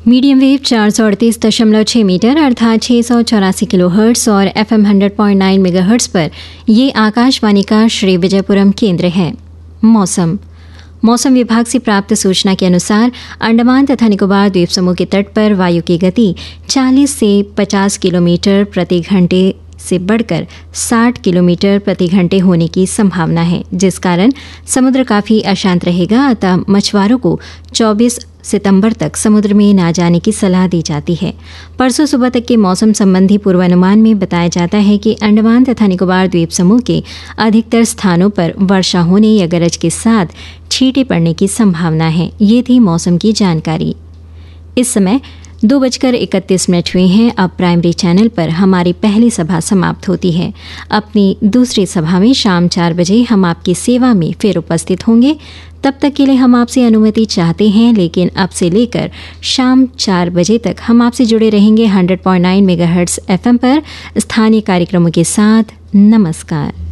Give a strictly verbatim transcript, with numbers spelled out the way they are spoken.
Medium wave चार सौ अड़तीस दशमलव छः मीटर अर्थात छः सौ चौरासी किलो हर्ट्स और F am hundred point nine mega hertz पर ये आकाशवाणी का श्री विजयपुरम केंद्र है। मौसम मौसम विभाग से प्राप्त सूचना के अनुसार अंडमान तथा निकोबार द्वीप समूह के तट पर वायु की गति चालीस से पचास किलोमीटर प्रति घंटे से बढ़कर साठ किलोमीटर प्रति घंटे होने की संभावना है, जिस कारण समुद्र काफ़ी अशांत रहेगा। अतः मछुआरों को चौबीस सितंबर तक समुद्र में ना जाने की सलाह दी जाती है। परसों सुबह तक के मौसम संबंधी पूर्वानुमान में बताया जाता है कि अंडमान तथा निकोबार द्वीप समूह के अधिकतर स्थानों पर वर्षा होने या गरज के साथ छींटे पड़ने की संभावना है। ये थी मौसम की जानकारी। इस समय दो बजकर इकतीस मिनट हुए हैं। अब प्राइमरी चैनल पर हमारी पहली सभा समाप्त होती है। अपनी दूसरी सभा में शाम चार बजे हम आपकी सेवा में फिर उपस्थित होंगे। तब तक के लिए हम आपसे अनुमति चाहते हैं, लेकिन अब से लेकर शाम चार बजे तक हम आपसे जुड़े रहेंगे hundred point nine megahertz FM पर स्थानीय कार्यक्रमों के साथ। नमस्कार।